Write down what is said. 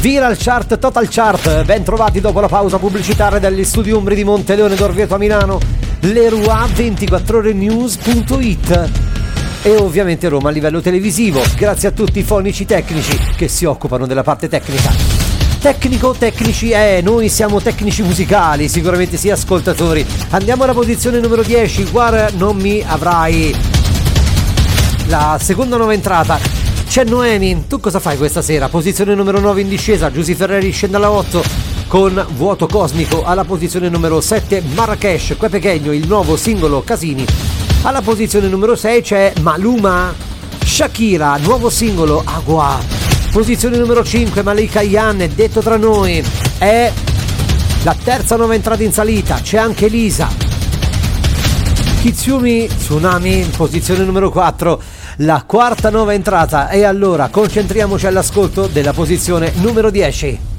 Viral Chart, Total Chart, ben trovati dopo la pausa pubblicitaria dagli studi Umbri di Monteleone d'Orvieto a Milano, Leroy24orenews.it e ovviamente Roma a livello televisivo, grazie a tutti i fonici tecnici che si occupano della parte tecnica. Tecnici, noi siamo tecnici musicali, sicuramente sì ascoltatori. Andiamo alla posizione numero 10, Guarda non mi avrai, la seconda nuova entrata. C'è Noemi, tu cosa fai questa sera? Posizione numero 9 in discesa, Giusy Ferreri scende alla 8 con Vuoto Cosmico. Alla posizione numero 7 Marrakesh, Que Pequeño, il nuovo singolo Casini. Alla posizione numero 6 c'è Maluma, Shakira, nuovo singolo Agua. Posizione numero 5 Malika Ian, Detto tra noi, è la terza nuova entrata in salita. C'è anche Elisa, Kitsumi Tsunami, posizione numero 4, la quarta nuova entrata. E allora concentriamoci all'ascolto della posizione numero 10.